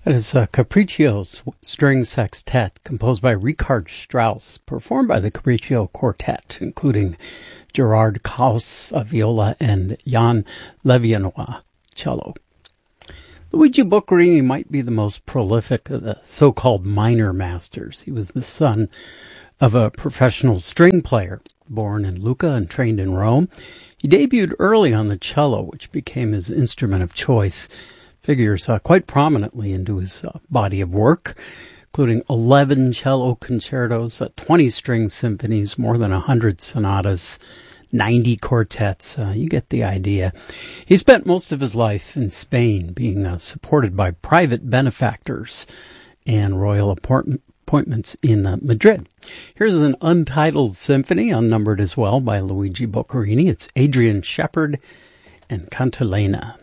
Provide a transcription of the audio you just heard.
That is Capriccio's String Sextet, composed by Richard Strauss, performed by the Capriccio Quartet, including Gerard Kaus, viola, and Jan Levianois, cello. Luigi Boccherini might be the most prolific of the so-called minor masters. He was the son of a professional string player, born in Lucca and trained in Rome. He debuted early on the cello, which became his instrument of choice. Figures quite prominently into his body of work, including 11 cello concertos, 20 string symphonies, more than 100 sonatas, 90 quartets. You get the idea. He spent most of his life in Spain, being supported by private benefactors and royal appointments in Madrid. Here's an untitled symphony, unnumbered as well, by Luigi Boccherini. It's Adrian Shepherd and Cantilena.